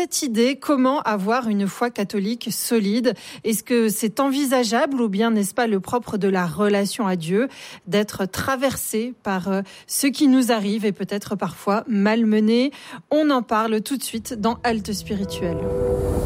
cette idée, comment avoir une foi catholique solide? Est-ce que c'est envisageable ou bien n'est-ce pas le propre de la relation à Dieu d'être traversé par ce qui nous arrive et peut-être parfois malmené? On en parle tout de suite dans Halte Spirituelle.